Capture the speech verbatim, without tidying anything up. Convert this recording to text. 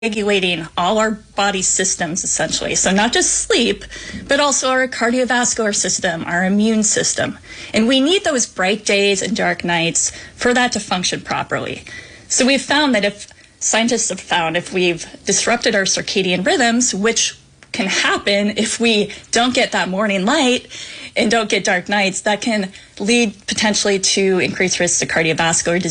regulating all our body systems, essentially. So not just sleep, but also our cardiovascular system, our immune system. And we need those bright days and dark nights for that to function properly. So we've found that if scientists have found if we've disrupted our circadian rhythms, which can happen if we don't get that morning light and don't get dark nights, that can lead potentially to increased risks of cardiovascular disease.